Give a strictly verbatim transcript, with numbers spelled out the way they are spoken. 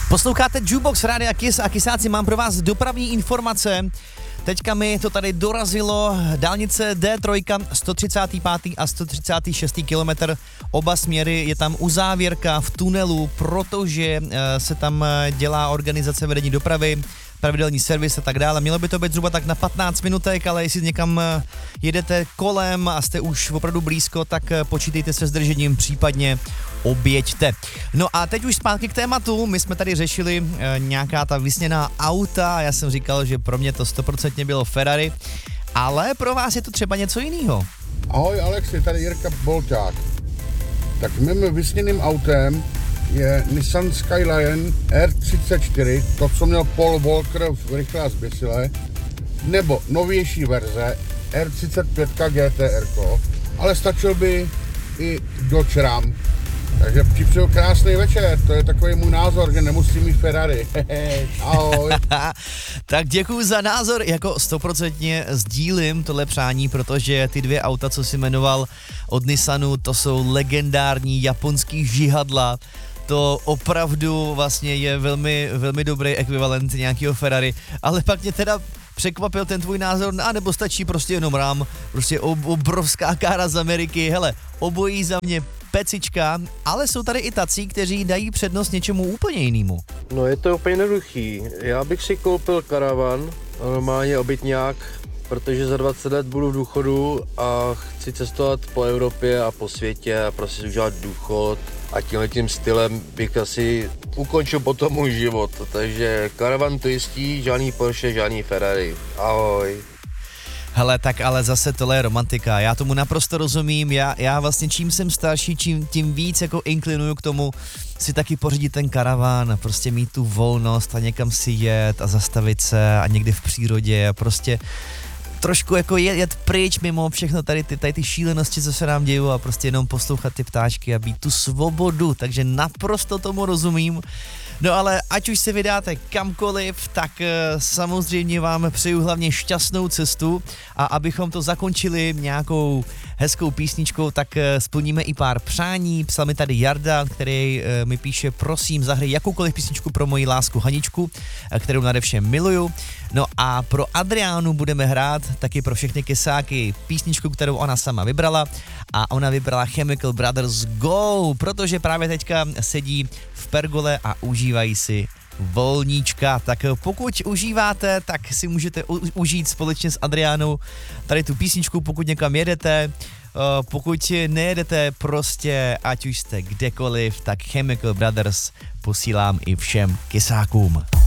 Posloucháte Jukebox Rádia Kiss a Kissáci, mám pro vás dopravní informace. Teďka mi to tady dorazilo, dálnice D tři, sto třicátý pátý a sto třicátý šestý kilometr, oba směry, je tam uzávěrka v tunelu, protože se tam dělá organizace vedení dopravy, pravidelný servis a tak dále. Mělo by to být zhruba tak na patnáct minutek, ale jestli někam jedete kolem a jste už opravdu blízko, tak počítejte se zdržením, případně objeďte. No a teď už zpátky k tématu. My jsme tady řešili e, nějaká ta vysněná auta a já jsem říkal, že pro mě to stoprocentně bylo Ferrari, ale pro vás je to třeba něco jiného. Ahoj Alexi, tady Jirka Bolťák. Tak mým vysněným autem je Nissan Skyline R třicet čtyři, to, co měl Paul Walker v Rychlé a zběsilé, nebo novější verze R třicet pět G T R, ale stačil by i Dodge Ram. Takže ti přeju krásný večer, to je takový můj názor, že nemusím mít Ferrari. Ahoj. Tak děkuju za názor, jako stoprocentně sdílím tohle přání, protože ty dvě auta, co jsi jmenoval od Nissanu, to jsou legendární japonský žihadla. To opravdu vlastně je velmi, velmi dobrý ekvivalent nějakého Ferrari, ale pak mě teda překvapil ten tvůj názor, a nebo stačí prostě jenom Ram, prostě ob, obrovská kára z Ameriky, hele, obojí za mě pecička, ale jsou tady i tací, kteří dají přednost něčemu úplně jinému. No je to úplně jednoduchý, já bych si koupil karavan, normálně obytňák, protože za dvacet let budu v důchodu a chci cestovat po Evropě a po světě a prostě udělat důchod a tímhletím stylem bych asi ukončil potom můj život, takže karavan to jistí, žádný Porsche, žádný Ferrari, ahoj. Hele, tak ale zase tohle je romantika, já tomu naprosto rozumím, já, já vlastně čím jsem starší, čím, tím víc jako inklinuju k tomu si taky pořídit ten karaván a prostě mít tu volnost a někam si jet a zastavit se a někde v přírodě a prostě trošku jako jet, jet pryč mimo všechno tady ty, tady ty šílenosti, co se nám dějí a prostě jenom poslouchat ty ptáčky a být tu svobodu, takže naprosto tomu rozumím. No ale ať už se vydáte kamkoliv, tak uh, samozřejmě vám přeju hlavně šťastnou cestu a abychom to zakončili nějakou hezkou písničkou, tak uh, splníme i pár přání. Psal mi tady Jarda, který uh, mi píše, prosím, zahraj jakoukoliv písničku pro moji lásku Haničku, uh, kterou nade všem miluju. No a pro Adriánu budeme hrát taky pro všechny kysáky písničku, kterou ona sama vybrala a ona vybrala Chemical Brothers Go, protože právě teďka sedí v pergole a užívají si volníčka. Tak pokud užíváte, tak si můžete u- užít společně s Adriánou tady tu písničku, pokud někam jedete. Pokud nejedete prostě, ať už jste kdekoliv, tak Chemical Brothers posílám i všem kysákům.